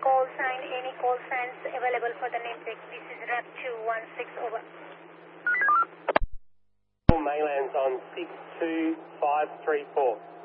call signs available for the name check. This is RAP 216, over. Mainland's on 62534.